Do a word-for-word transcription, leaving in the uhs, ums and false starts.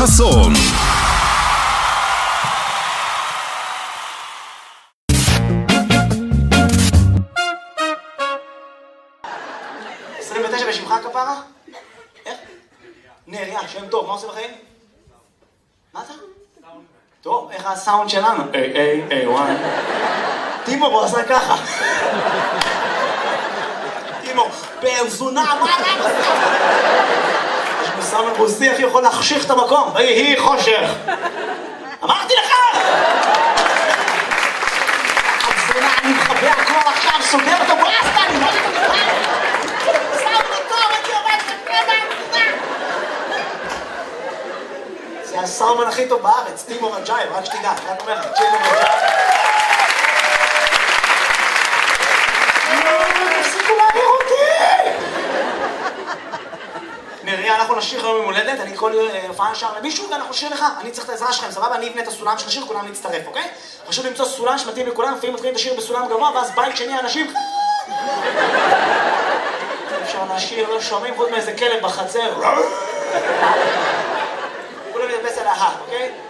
חסון. עשרים ותשע בשמך כפרה? איך? נריה, שם טוב, מה עושה בחיים? מה אתה? טוב, איך הסאונד שלנו? איי, איי, איי, וואי. טימו, בוא עשה ככה. טימו, פרזונה, מה למה עושה? יש מסאמן רוסי, איך יכול להחשיך את המקום? ויהי חושך. אמרתי לך! פרזונה, אני מחבא הכל עכשיו, סוגר אותו ברסטה, אני לא יודע. זה הסאומן הכי טוב בארץ, טימו רג'ייב, רק שתדע, רק אומר לך, טימו רג'ייב. תפסיקו להעביר אותי! נריה, אנחנו נשאיר היום ממולדת, אני כל הופעה נשאר למישהו ואנחנו נשאיר לך, אני צריך את העזרה שלכם, סבבה? אני אבנה את הסולם של השיר, כולם נצטרף, אוקיי? חשוב למצוא סולם שמתאים לכולם, לפעמים מתחילים את השיר בסולם גבוה, ואז בית שני האנשים... אפשר להשאיר, לא שומעים חוץ מאיזה כלב בחצר. כולם נדבס על ההר, אוקיי?